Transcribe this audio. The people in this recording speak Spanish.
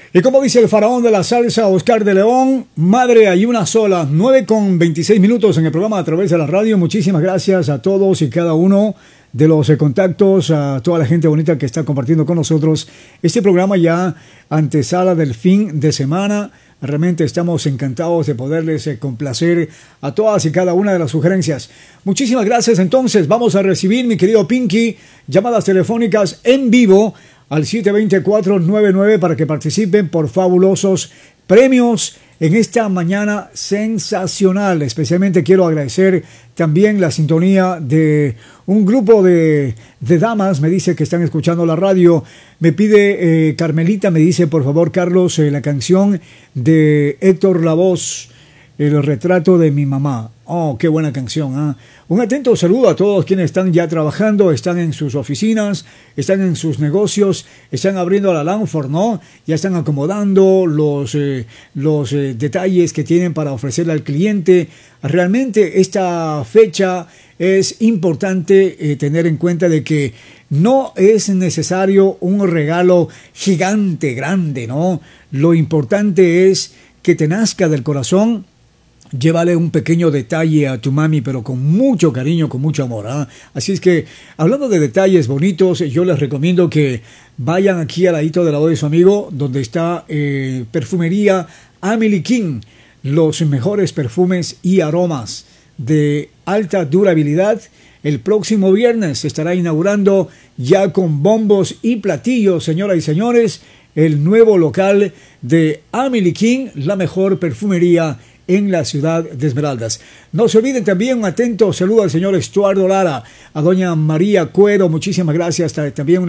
Y como dice el faraón de la salsa, Oscar de León, madre hay una sola, 9:26 en el programa a través de la radio. Muchísimas gracias a todos y cada uno de los contactos, a toda la gente bonita que está compartiendo con nosotros este programa ya antesala del fin de semana. Realmente estamos encantados de poderles complacer a todas y cada una de las sugerencias. Muchísimas gracias. Entonces vamos a recibir, mi querido Pinky, llamadas telefónicas en vivo al 724-99 para que participen por fabulosos premios en esta mañana sensacional. Especialmente quiero agradecer también la sintonía de un grupo de damas. Me dice que están escuchando la radio. Me pide Carmelita, me dice por favor Carlos, la canción de Héctor Lavoe, El retrato de mi mamá. Oh, qué buena canción, ¿eh? Un atento saludo a todos quienes están ya trabajando, están en sus oficinas, están en sus negocios, están abriendo la Lanford, ¿no? Ya están acomodando los detalles que tienen para ofrecerle al cliente. Realmente esta fecha es importante tener en cuenta de que no es necesario un regalo gigante, grande, ¿no? Lo importante es que te nazca del corazón. Llévale un pequeño detalle a tu mami, pero con mucho cariño, con mucho amor, ¿eh? Así es que, hablando de detalles bonitos, yo les recomiendo que vayan aquí al ladito de la voz de su amigo, donde está Perfumería Amelie King, los mejores perfumes y aromas de alta durabilidad. El próximo viernes se estará inaugurando ya con bombos y platillos, señoras y señores, el nuevo local de Amelie King, la mejor perfumería en la ciudad de Esmeraldas. No se olviden también un atento saludo al señor Estuardo Lara, a doña María Cuero, muchísimas gracias, también